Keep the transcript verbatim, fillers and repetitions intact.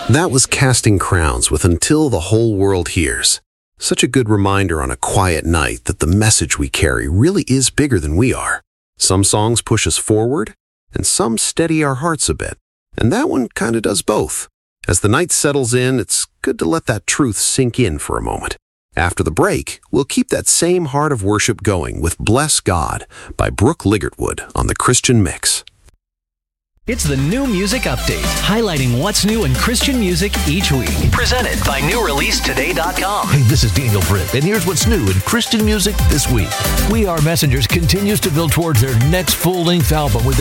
That was Casting Crowns with Until the Whole World Hears. Such a good reminder on a quiet night that the message we carry really is bigger than we are. Some songs push us forward, and some steady our hearts a bit. And that one kind of does both. As the night settles in, it's good to let that truth sink in for a moment. After the break, we'll keep that same heart of worship going with Bless God by Brooke Ligertwood on the Christian Mix. It's the New Music Update, highlighting what's new in Christian music each week. Presented by new release today dot com. Hey, this is Daniel Britt, and here's what's new in Christian music this week. We Are Messengers continues to build towards their next full-length album with